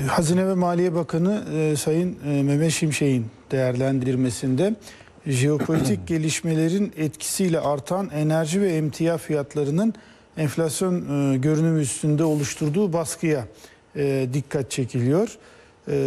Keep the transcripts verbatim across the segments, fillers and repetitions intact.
Hazine ve Maliye Bakanı e, Sayın e, Mehmet Şimşek'in değerlendirmesinde jeopolitik gelişmelerin etkisiyle artan enerji ve emtia fiyatlarının enflasyon e, görünümü üstünde oluşturduğu baskıya e, dikkat çekiliyor. E,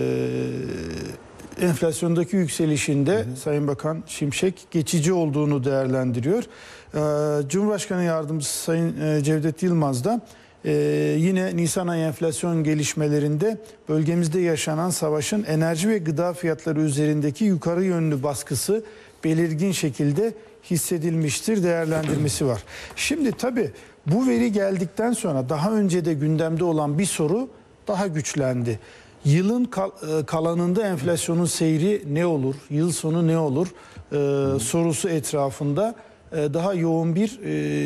enflasyondaki yükselişinde hı hı. Sayın Bakan Şimşek geçici olduğunu değerlendiriyor. E, Cumhurbaşkanı Yardımcısı Sayın e, Cevdet Yılmaz da Ee, yine Nisan ayı enflasyon gelişmelerinde bölgemizde yaşanan savaşın enerji ve gıda fiyatları üzerindeki yukarı yönlü baskısı belirgin şekilde hissedilmiştir değerlendirmesi var. Şimdi tabii bu veri geldikten sonra daha önce de gündemde olan bir soru daha güçlendi. Yılın kal kalanında enflasyonun seyri ne olur? Yıl sonu ne olur? Ee, sorusu etrafında daha yoğun bir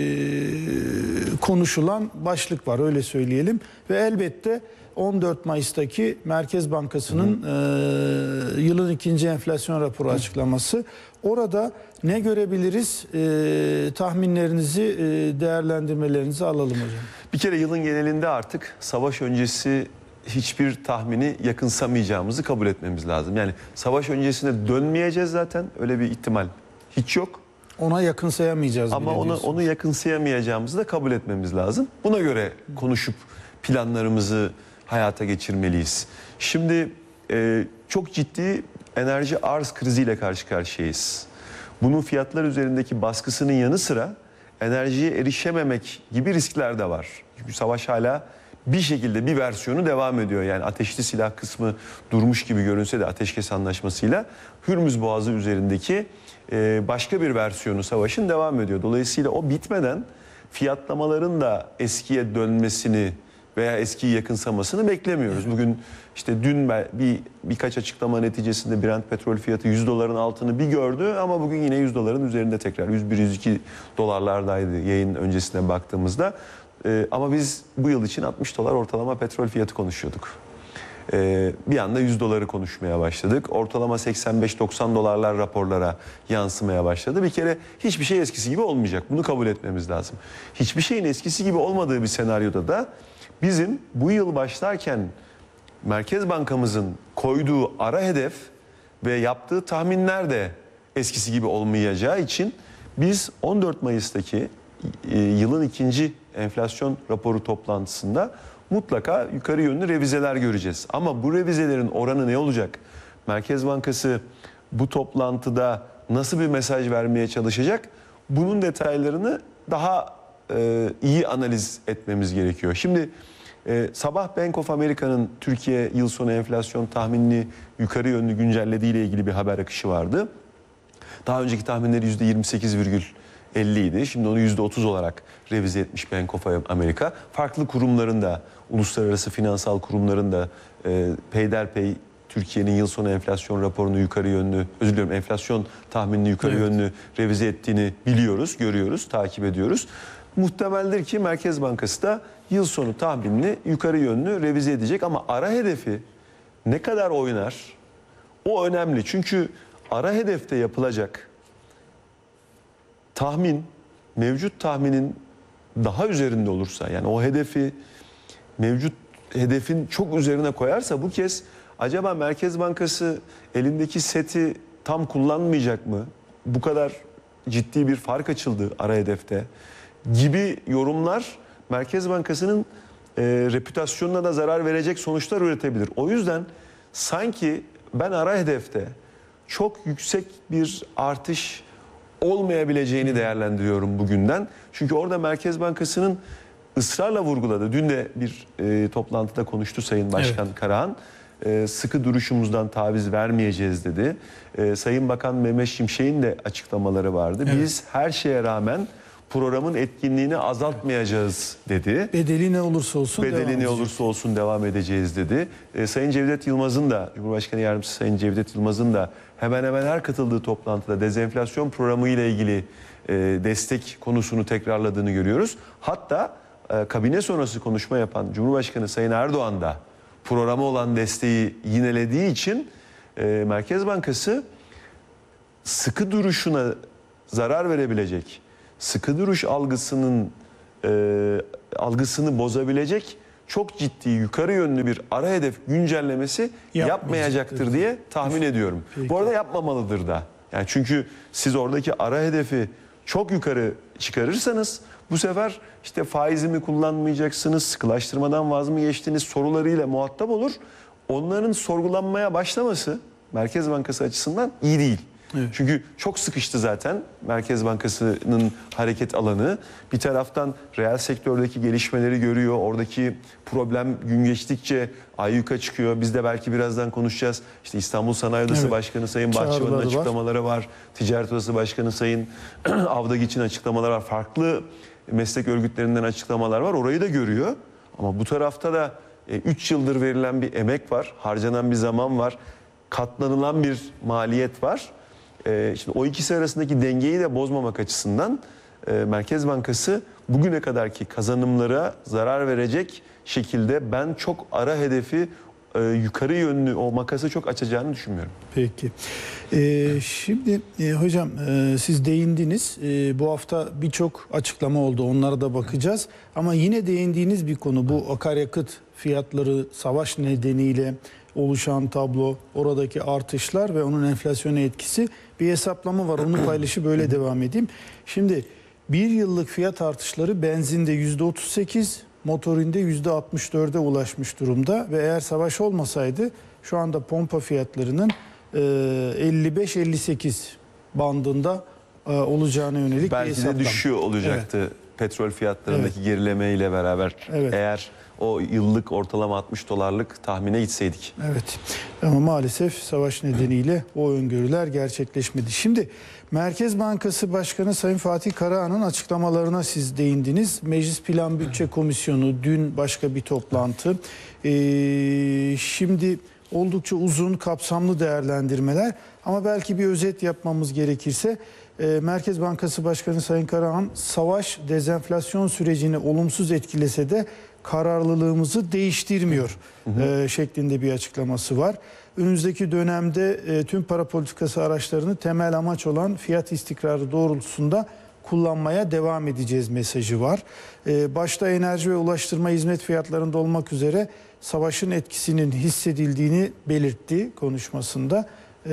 e, konuşulan başlık var, öyle söyleyelim. Ve elbette on dört Mayıs'taki Merkez Bankası'nın e, yılın ikinci enflasyon raporu açıklaması. Orada ne görebiliriz? E, tahminlerinizi, e, değerlendirmelerinizi alalım hocam. Bir kere yılın genelinde artık savaş öncesi hiçbir tahmini yakınsamayacağımızı kabul etmemiz lazım. Yani savaş öncesine dönmeyeceğiz zaten, öyle bir ihtimal hiç yok. Ona yakınsayamayacağız. Ama onu, onu yakınsayamayacağımızı da kabul etmemiz lazım. Buna göre konuşup planlarımızı hayata geçirmeliyiz. Şimdi e, çok ciddi enerji arz kriziyle karşı karşıyayız. Bunun fiyatlar üzerindeki baskısının yanı sıra enerjiye erişememek gibi riskler de var. Çünkü savaş hala bir şekilde bir versiyonu devam ediyor. Yani ateşli silah kısmı durmuş gibi görünse de ateşkes anlaşmasıyla Hürmüz Boğazı üzerindeki başka bir versiyonu savaşın devam ediyor. Dolayısıyla o bitmeden fiyatlamaların da eskiye dönmesini veya eskiyi yakınsamasını beklemiyoruz. Bugün işte dün bir birkaç açıklama neticesinde Brent petrol fiyatı yüz doların altını bir gördü ama bugün yine yüz doların üzerinde tekrar yüz bir yüz iki dolarlardaydı yayın öncesine baktığımızda. Ee, ama biz bu yıl için altmış dolar ortalama petrol fiyatı konuşuyorduk. Ee, bir anda yüz doları konuşmaya başladık. Ortalama seksen beş doksan dolarlar raporlara yansımaya başladı. Bir kere hiçbir şey eskisi gibi olmayacak. Bunu kabul etmemiz lazım. Hiçbir şeyin eskisi gibi olmadığı bir senaryoda da bizim bu yıl başlarken Merkez Bankamızın koyduğu ara hedef ve yaptığı tahminler de eskisi gibi olmayacağı için biz on dört Mayıs'taki e, yılın ikinci enflasyon raporu toplantısında mutlaka yukarı yönlü revizeler göreceğiz. Ama bu revizelerin oranı ne olacak? Merkez Bankası bu toplantıda nasıl bir mesaj vermeye çalışacak? Bunun detaylarını daha e, iyi analiz etmemiz gerekiyor. Şimdi e, sabah Bank of America'nın Türkiye yıl sonu enflasyon tahminini yukarı yönlü güncellediği ile ilgili bir haber akışı vardı. Daha önceki tahminleri yüzde yirmi sekiz virgül elli idi. Şimdi onu yüzde otuz olarak revize etmiş Bank of America. Farklı kurumların da, uluslararası finansal kurumların da e, peyderpey Türkiye'nin yıl sonu enflasyon raporunu yukarı yönlü, özür diliyorum enflasyon tahminini yukarı evet. yönlü revize ettiğini biliyoruz, görüyoruz, takip ediyoruz. Muhtemeldir ki Merkez Bankası da yıl sonu tahminini yukarı yönlü revize edecek ama ara hedefi ne kadar oynar o önemli. Çünkü ara hedefte yapılacak tahmin mevcut tahminin daha üzerinde olursa, yani o hedefi mevcut hedefin çok üzerine koyarsa bu kez acaba Merkez Bankası elindeki seti tam kullanmayacak mı? Bu kadar ciddi bir fark açıldı ara hedefte gibi yorumlar Merkez Bankası'nın e, reputasyonuna da zarar verecek sonuçlar üretebilir. O yüzden sanki ben ara hedefte çok yüksek bir artış olmayabileceğini değerlendiriyorum bugünden. Çünkü orada Merkez Bankası'nın ısrarla vurguladı. Dün de bir e, toplantıda konuştu Sayın Başkan evet. Karahan. E, sıkı duruşumuzdan taviz vermeyeceğiz dedi. E, Sayın Bakan Mehmet Şimşek'in de açıklamaları vardı. Evet. Biz her şeye rağmen programın etkinliğini azaltmayacağız dedi. Bedeli ne olursa olsun Bedeli devam ne olursa olsun devam edeceğiz dedi. E, Sayın Cevdet Yılmaz'ın da, Cumhurbaşkanı Yardımcısı Sayın Cevdet Yılmaz'ın da hemen hemen her katıldığı toplantıda dezenflasyon programı ile ilgili e, destek konusunu tekrarladığını görüyoruz. Hatta e, kabine sonrası konuşma yapan Cumhurbaşkanı Sayın Erdoğan da programa olan desteği yinelediği için e, Merkez Bankası sıkı duruşuna zarar verebilecek, sıkı duruş algısının e, algısını bozabilecek çok ciddi yukarı yönlü bir ara hedef güncellemesi Yapmayacaktır yapmayacaktır diye tahmin ediyorum. Peki. Bu arada yapmamalıdır da. Yani çünkü siz oradaki ara hedefi çok yukarı çıkarırsanız bu sefer işte faizi mi kullanmayacaksınız, sıkılaştırmadan vaz mı geçtiniz sorularıyla muhatap olur. Onların sorgulanmaya başlaması Merkez Bankası açısından iyi değil. Evet. Çünkü çok sıkıştı zaten Merkez Bankası'nın hareket alanı. Bir taraftan reel sektördeki gelişmeleri görüyor. Oradaki problem gün geçtikçe ayyuka çıkıyor. Biz de belki birazdan konuşacağız. İşte İstanbul Sanayi Odası Evet. Başkanı Sayın Çağrıları Bahçıvan'ın var. açıklamaları var. Ticaret Odası Başkanı Sayın Avdagiç'in açıklamaları var. Farklı meslek örgütlerinden açıklamalar var. Orayı da görüyor. Ama bu tarafta da üç yıldır verilen bir emek var. Harcanan bir zaman var. Katlanılan bir maliyet var. Ee, şimdi o ikisi arasındaki dengeyi de bozmamak açısından e, Merkez Bankası bugüne kadarki kazanımlara zarar verecek şekilde ben çok ara hedefi e, yukarı yönlü o makası çok açacağını düşünmüyorum. Peki. Ee, şimdi e, hocam e, siz değindiniz. E, bu hafta birçok açıklama oldu. Onlara da bakacağız. Ama yine değindiğiniz bir konu bu akaryakıt fiyatları savaş nedeniyle oluşan tablo, oradaki artışlar ve onun enflasyona etkisi bir hesaplama var. Onu paylaşıp böyle devam edeyim. Şimdi bir yıllık fiyat artışları benzinde yüzde otuz sekiz, motorinde yüzde altmış dörde ulaşmış durumda ve eğer savaş olmasaydı şu anda pompa fiyatlarının elli beş elli sekiz bandında olacağına yönelik bir Belki hesaplama. de düşüyor olacaktı Evet. petrol fiyatlarındaki Evet. gerileme ile beraber. Evet. Eğer o yıllık ortalama altmış dolarlık tahmine gitseydik. Evet ama maalesef savaş nedeniyle o öngörüler gerçekleşmedi. Şimdi Merkez Bankası Başkanı Sayın Fatih Karahan'ın açıklamalarına siz değindiniz. Meclis Plan Bütçe Komisyonu dün başka bir toplantı. Ee, şimdi oldukça uzun kapsamlı değerlendirmeler ama belki bir özet yapmamız gerekirse e, Merkez Bankası Başkanı Sayın Karahan savaş dezenflasyon sürecini olumsuz etkilese de kararlılığımızı değiştirmiyor e, şeklinde bir açıklaması var. Önümüzdeki dönemde e, tüm para politikası araçlarını temel amaç olan fiyat istikrarı doğrultusunda kullanmaya devam edeceğiz mesajı var. E, başta enerji ve ulaştırma hizmet fiyatlarında olmak üzere savaşın etkisinin hissedildiğini belirtti konuşmasında.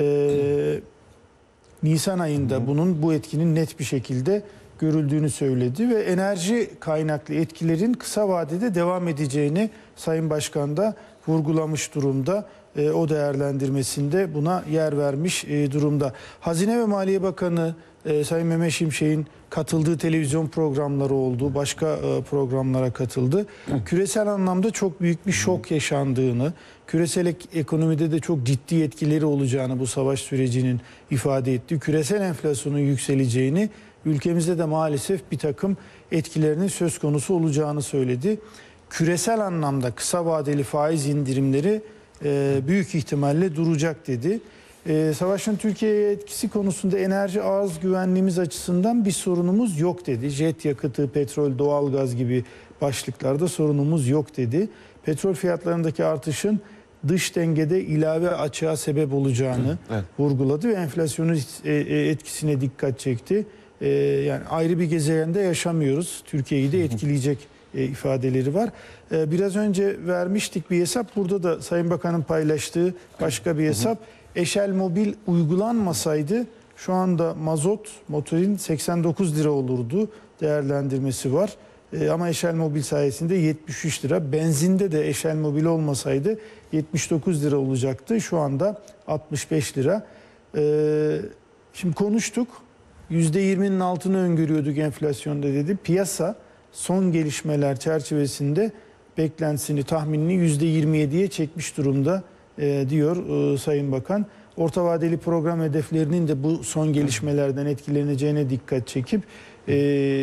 E, Nisan ayında bunun bu etkinin net bir şekilde görüldüğünü söyledi ve enerji kaynaklı etkilerin kısa vadede devam edeceğini Sayın Başkan da vurgulamış durumda. E, o değerlendirmesinde buna yer vermiş e, durumda. Hazine ve Maliye Bakanı e, Sayın Mehmet Şimşek'in katıldığı televizyon programları oldu. Başka e, programlara katıldı. Küresel anlamda çok büyük bir şok yaşandığını, küresel ek- ekonomide de çok ciddi etkileri olacağını bu savaş sürecinin ifade etti. Küresel enflasyonun yükseleceğini, ülkemizde de maalesef bir takım etkilerinin söz konusu olacağını söyledi. Küresel anlamda kısa vadeli faiz indirimleri e, büyük ihtimalle duracak dedi. E, savaşın Türkiye'ye etkisi konusunda enerji arz güvenliğimiz açısından bir sorunumuz yok dedi. Jet yakıtı, petrol, doğalgaz gibi başlıklarda sorunumuz yok dedi. Petrol fiyatlarındaki artışın dış dengede ilave açığa sebep olacağını evet. vurguladı ve enflasyonun etkisine dikkat çekti. Ee, yani ayrı bir gezegende yaşamıyoruz. Türkiye'yi de etkileyecek e, ifadeleri var. Ee, biraz önce vermiştik bir hesap. Burada da Sayın Bakan'ın paylaştığı başka bir hesap. Eşel Mobil uygulanmasaydı şu anda mazot motorin seksen dokuz lira olurdu değerlendirmesi var. Ee, ama Eşel Mobil sayesinde yetmiş üç lira. Benzinde de Eşel Mobil olmasaydı yetmiş dokuz lira olacaktı. Şu anda altmış beş lira. Ee, şimdi konuştuk. yüzde yirminin altını öngörüyorduk enflasyonda dedi. Piyasa son gelişmeler çerçevesinde beklentisini, tahminini yüzde yirmi yediye çekmiş durumda e, diyor e, Sayın Bakan. Orta vadeli program hedeflerinin de bu son gelişmelerden etkileneceğine dikkat çekip e,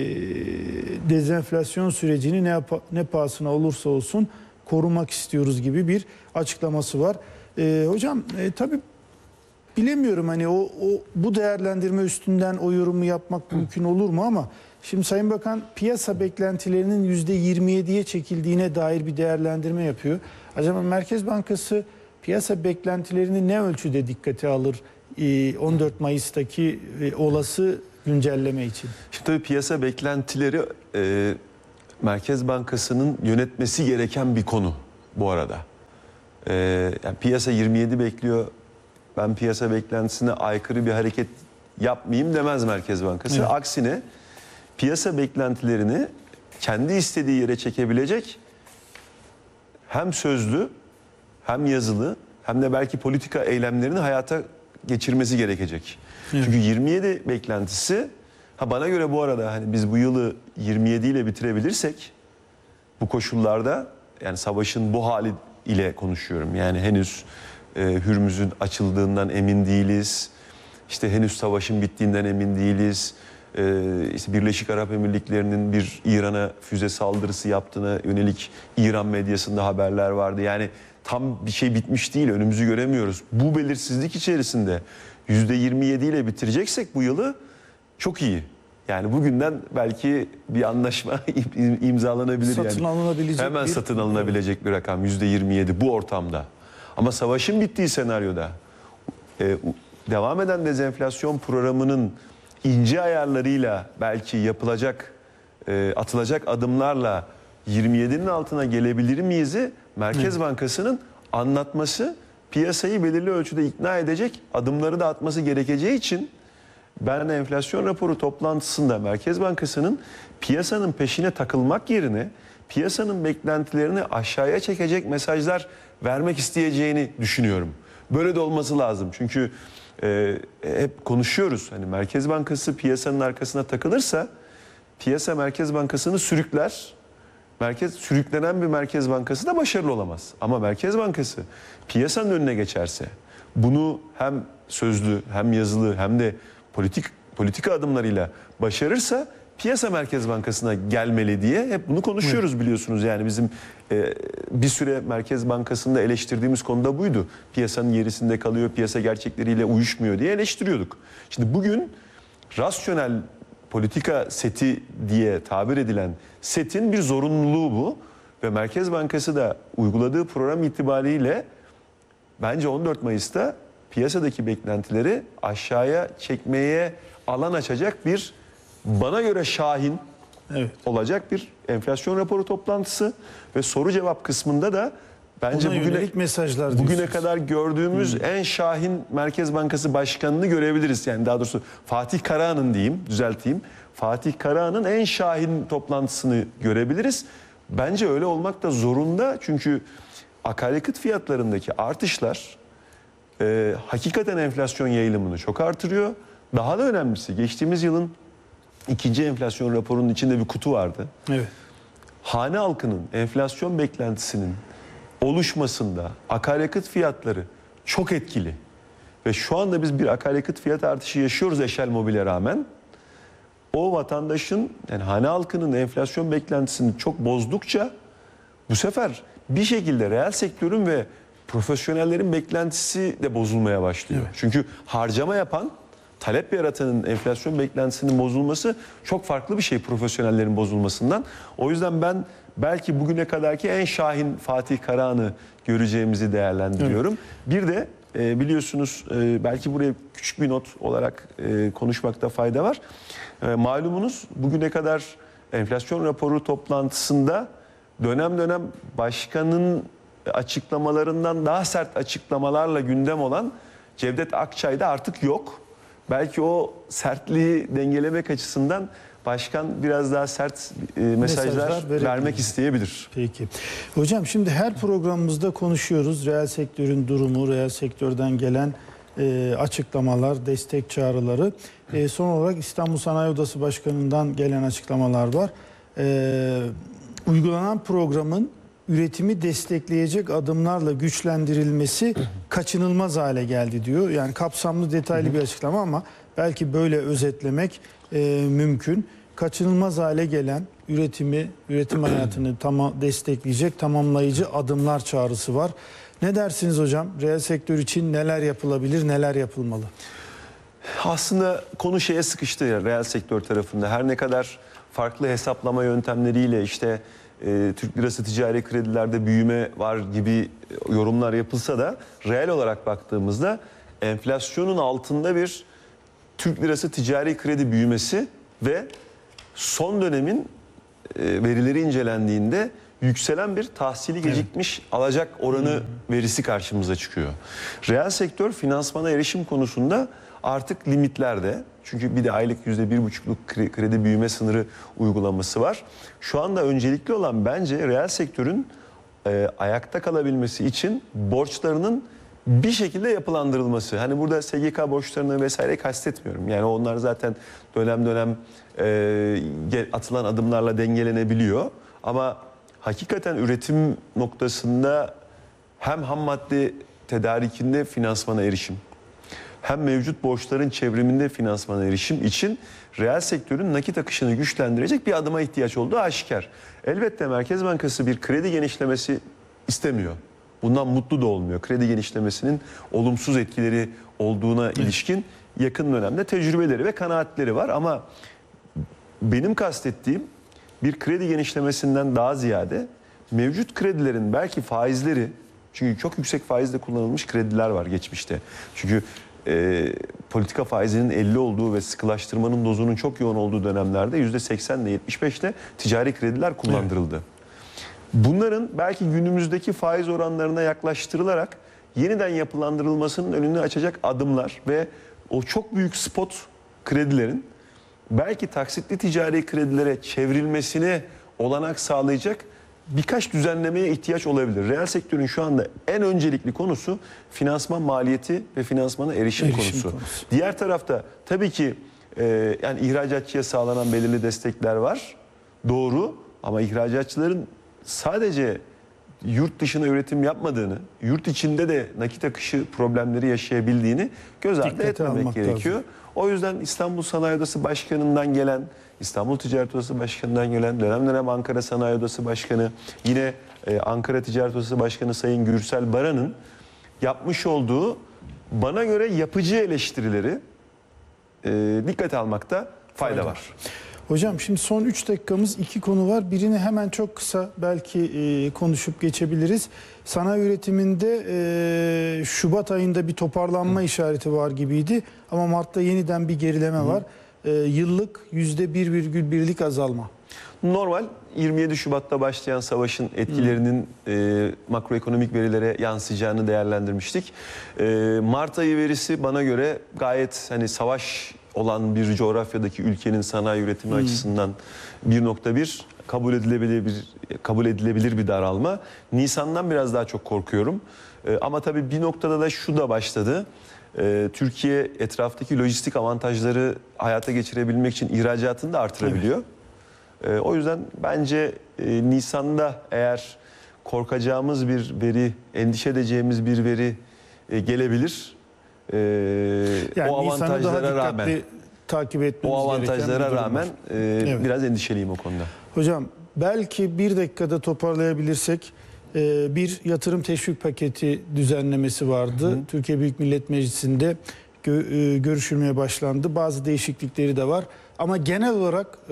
dezenflasyon sürecini ne, yap- ne pahasına olursa olsun korumak istiyoruz gibi bir açıklaması var. E, hocam e, tabii bilemiyorum hani o, o bu değerlendirme üstünden o yorumu yapmak mümkün olur mu ama şimdi Sayın Bakan piyasa beklentilerinin yüzde yirmi yediye çekildiğine dair bir değerlendirme yapıyor. Acaba Merkez Bankası piyasa beklentilerini ne ölçüde dikkate alır on dört Mayıs'taki olası güncelleme için? Şimdi tabii piyasa beklentileri e, Merkez Bankası'nın yönetmesi gereken bir konu bu arada. Ee, yani piyasa yirmi yedi bekliyor. Ben piyasa beklentisine aykırı bir hareket yapmayayım demez Merkez Bankası. Evet. Aksine piyasa beklentilerini kendi istediği yere çekebilecek hem sözlü hem yazılı hem de belki politika eylemlerini hayata geçirmesi gerekecek. Evet. Çünkü yirmi yedi beklentisi, ha bana göre bu arada hani biz bu yılı yirmi yedi ile bitirebilirsek bu koşullarda, yani savaşın bu hali ile konuşuyorum. Yani henüz e, Hürmüz'ün açıldığından emin değiliz. İşte henüz savaşın bittiğinden emin değiliz. E, işte Birleşik Arap Emirlikleri'nin bir İran'a füze saldırısı yaptığına yönelik İran medyasında haberler vardı. Yani tam bir şey bitmiş değil, önümüzü göremiyoruz. Bu belirsizlik içerisinde yüzde yirmi yedi ile bitireceksek bu yılı çok iyi. Yani bugünden belki bir anlaşma imzalanabilir. Satın yani. alınabilecek Hemen bir- satın alınabilecek bir rakam yüzde yirmi yedi bu ortamda. Ama savaşın bittiği senaryoda e, devam eden dezenflasyon programının ince ayarlarıyla belki yapılacak, e, atılacak adımlarla yirmi yedinin altına gelebilir miyiz'i Merkez Hı. Bankası'nın anlatması, piyasayı belirli ölçüde ikna edecek adımları da atması gerekeceği için ben enflasyon raporu toplantısında Merkez Bankası'nın piyasanın peşine takılmak yerine piyasanın beklentilerini aşağıya çekecek mesajlar vermek isteyeceğini düşünüyorum. Böyle de olması lazım. Çünkü e, hep konuşuyoruz. Hani Merkez Bankası piyasanın arkasına takılırsa piyasa Merkez Bankası'nı sürükler. Merkez sürüklenen bir Merkez Bankası da başarılı olamaz. Ama Merkez Bankası piyasanın önüne geçerse, bunu hem sözlü hem yazılı hem de politik politika adımlarıyla başarırsa piyasa Merkez Bankası'na gelmeli diye hep bunu konuşuyoruz, biliyorsunuz. Yani bizim e, bir süre Merkez Bankası'nda eleştirdiğimiz konuda buydu. Piyasanın gerisinde kalıyor, piyasa gerçekleriyle uyuşmuyor diye eleştiriyorduk. Şimdi bugün rasyonel politika seti diye tabir edilen setin bir zorunluluğu bu. Ve Merkez Bankası da uyguladığı program itibariyle bence on dört Mayıs'ta piyasadaki beklentileri aşağıya çekmeye alan açacak bir, bana göre şahin Evet. olacak bir enflasyon raporu toplantısı ve soru cevap kısmında da bence Ona bugüne, yönelik mesajlar bugüne diyorsunuz. kadar gördüğümüz Hmm. en şahin Merkez Bankası Başkanı'nı görebiliriz. Yani daha doğrusu Fatih Karahan'ın diyeyim, düzelteyim. Fatih Karahan'ın en şahin toplantısını görebiliriz. Bence öyle olmak da zorunda, çünkü akaryakıt fiyatlarındaki artışlar e, hakikaten enflasyon yayılımını çok artırıyor. Daha da önemlisi, geçtiğimiz yılın ikinci enflasyon raporunun içinde bir kutu vardı. Evet. Hane halkının enflasyon beklentisinin oluşmasında akaryakıt fiyatları çok etkili. Ve şu anda biz bir akaryakıt fiyat artışı yaşıyoruz Eşel Mobil'e rağmen. O vatandaşın, yani hane halkının enflasyon beklentisini çok bozdukça bu sefer bir şekilde reel sektörün ve profesyonellerin beklentisi de bozulmaya başlıyor. Evet. Çünkü harcama yapan, talep yaratanın enflasyon beklentisinin bozulması çok farklı bir şey profesyonellerin bozulmasından. O yüzden ben belki bugüne kadarki en şahin Fatih Karahan'ı göreceğimizi değerlendiriyorum. Evet. Bir de e, biliyorsunuz e, belki buraya küçük bir not olarak e, konuşmakta fayda var. E, malumunuz bugüne kadar enflasyon raporu toplantısında dönem dönem başkanın açıklamalarından daha sert açıklamalarla gündem olan Cevdet Akçay da artık yok. Belki o sertliği dengelemek açısından başkan biraz daha sert e, mesajlar, Mesajlar vermek isteyebilir. Peki. Hocam şimdi her programımızda konuşuyoruz. Reel sektörün durumu, reel sektörden gelen e, açıklamalar, destek çağrıları. E, son olarak İstanbul Sanayi Odası Başkanı'ndan gelen açıklamalar var. E, uygulanan programın üretimi destekleyecek adımlarla güçlendirilmesi kaçınılmaz hale geldi diyor. Yani kapsamlı, detaylı bir açıklama ama belki böyle özetlemek e, mümkün. Kaçınılmaz hale gelen üretimi, üretim hayatını tamam destekleyecek tamamlayıcı adımlar çağrısı var. Ne dersiniz hocam? Reel sektör için neler yapılabilir, neler yapılmalı? Aslında konu şeye sıkıştı ya, reel sektör tarafında. Her ne kadar farklı hesaplama yöntemleriyle işte e, Türk lirası ticari kredilerde büyüme var gibi yorumlar yapılsa da reel olarak baktığımızda enflasyonun altında bir Türk lirası ticari kredi büyümesi ve son dönemin e, verileri incelendiğinde yükselen bir tahsili gecikmiş alacak oranı verisi karşımıza çıkıyor. Reel sektör finansmana erişim konusunda artık limitlerde. Çünkü bir de aylık yüzde bir buçukluk kredi büyüme sınırı uygulaması var. Şu anda öncelikli olan bence reel sektörün e, ayakta kalabilmesi için borçlarının bir şekilde yapılandırılması. Hani burada S G K borçlarını vesaire kastetmiyorum. Yani onlar zaten dönem dönem e, atılan adımlarla dengelenebiliyor. Ama hakikaten üretim noktasında hem ham madde tedarikinde finansmana erişim, hem mevcut borçların çevriminde finansmana erişim için reel sektörün nakit akışını güçlendirecek bir adıma ihtiyaç olduğu aşikar. Elbette Merkez Bankası bir kredi genişlemesi istemiyor. Bundan mutlu da olmuyor. Kredi genişlemesinin olumsuz etkileri olduğuna ilişkin yakın dönemde tecrübeleri ve kanaatleri var. Ama benim kastettiğim bir kredi genişlemesinden daha ziyade mevcut kredilerin belki faizleri, çünkü çok yüksek faizle kullanılmış krediler var geçmişte. Çünkü e, politika faizinin elli olduğu ve sıkılaştırmanın dozunun çok yoğun olduğu dönemlerde yüzde seksen ile yetmiş beş ile ticari krediler kullandırıldı. Evet. Bunların belki günümüzdeki faiz oranlarına yaklaştırılarak yeniden yapılandırılmasının önünü açacak adımlar ve o çok büyük spot kredilerin belki taksitli ticari kredilere çevrilmesine olanak sağlayacak birkaç düzenlemeye ihtiyaç olabilir. Reel sektörün şu anda en öncelikli konusu finansman maliyeti ve finansmana erişim, erişim konusu. konusu. Diğer tarafta tabii ki e, yani ihracatçıya sağlanan belirli destekler var. Doğru, ama ihracatçıların sadece yurt dışına üretim yapmadığını, yurt içinde de nakit akışı problemleri yaşayabildiğini göz ardı Dikkate etmemek gerekiyor. Lazım. O yüzden İstanbul Sanayi Odası Başkanı'ndan gelen, İstanbul Ticaret Odası Başkanı'ndan gelen, dönem dönem Ankara Sanayi Odası Başkanı, yine e, Ankara Ticaret Odası Başkanı Sayın Gürsel Baran'ın yapmış olduğu bana göre yapıcı eleştirileri e, dikkate almakta fayda var. Hocam şimdi son üç dakikamız, iki konu var. Birini hemen çok kısa belki e, konuşup geçebiliriz. Sanayi üretiminde e, Şubat ayında bir toparlanma Hı. işareti var gibiydi. Ama Mart'ta yeniden bir gerileme Hı. var. E, yıllık yüzde bir virgül birlik azalma. Normal. yirmi yedi Şubat'ta başlayan savaşın etkilerinin e, makroekonomik verilere yansıyacağını değerlendirmiştik. E, Mart ayı verisi bana göre gayet hani savaş olan bir coğrafyadaki ülkenin sanayi üretimi hmm. açısından bir nokta bir kabul edilebilir bir kabul edilebilir bir daralma. Nisan'dan biraz daha çok korkuyorum. Ee, ama tabii bir noktada da şu da başladı. Ee, Türkiye etraftaki lojistik avantajları hayata geçirebilmek için ihracatını da artırabiliyor. Evet. Ee, o yüzden bence e, Nisan'da eğer korkacağımız bir veri, endişe edeceğimiz bir veri e, gelebilir. Ee, yani o avantajlara rağmen takip etmemiz o avantajlara rağmen e, evet. biraz endişeliyim o konuda. Hocam belki bir dakikada toparlayabilirsek, e, bir yatırım teşvik paketi düzenlemesi vardı. Hı hı. Türkiye Büyük Millet Meclisi'nde gö, e, görüşülmeye başlandı. Bazı değişiklikleri de var. Ama genel olarak e,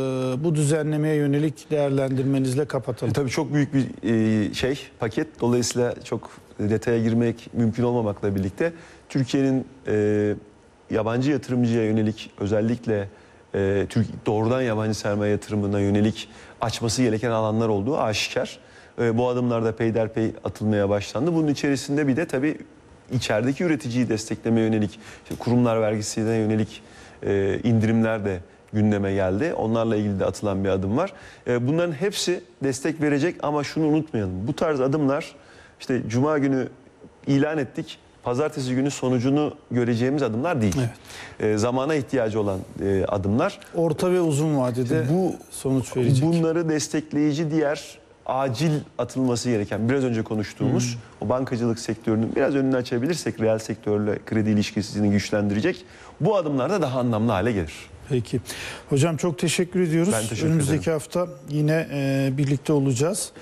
bu düzenlemeye yönelik değerlendirmenizle kapatalım. E, tabii çok büyük bir e, şey paket. Dolayısıyla çok detaya girmek mümkün olmamakla birlikte Türkiye'nin e, yabancı yatırımcıya yönelik, özellikle e, Türk doğrudan yabancı sermaye yatırımına yönelik açması gereken alanlar olduğu aşikar. E, bu adımlarda peyderpey atılmaya başlandı. Bunun içerisinde bir de tabii içerideki üreticiyi desteklemeye yönelik, işte kurumlar vergisine yönelik e, indirimler de gündeme geldi. Onlarla ilgili de atılan bir adım var. E, bunların hepsi destek verecek ama şunu unutmayalım. Bu tarz adımlar işte Cuma günü ilan ettik. Pazartesi günü sonucunu göreceğimiz adımlar değil. Evet. E, zamana ihtiyacı olan e, adımlar. Orta ve uzun vadede bu sonuç verecek. Bunları destekleyici diğer acil atılması gereken, biraz önce konuştuğumuz hmm. o bankacılık sektörünün biraz önünü açabilirsek reel sektörle kredi ilişkisini güçlendirecek bu adımlar da daha anlamlı hale gelir. Peki. Hocam çok teşekkür ediyoruz. Ben teşekkür Önümüzdeki ederim. hafta yine e, birlikte olacağız.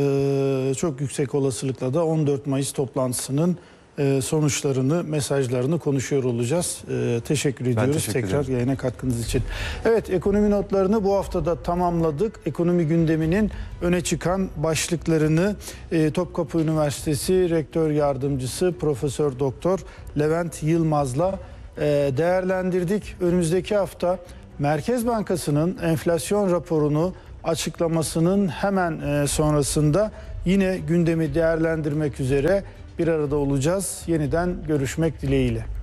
E, çok yüksek olasılıkla da on dört Mayıs toplantısının e, sonuçlarını, mesajlarını konuşuyor olacağız. E, teşekkür ediyoruz teşekkür tekrar ederim. Yayına katkınız için. Evet, ekonomi notlarını bu haftada tamamladık. Ekonomi gündeminin öne çıkan başlıklarını e, Topkapı Üniversitesi Rektör Yardımcısı Profesör Doktor Levent Yılmaz'la e, değerlendirdik. Önümüzdeki hafta Merkez Bankası'nın enflasyon raporunu açıklamasının hemen e, sonrasında yine gündemi değerlendirmek üzere bir arada olacağız. Yeniden görüşmek dileğiyle.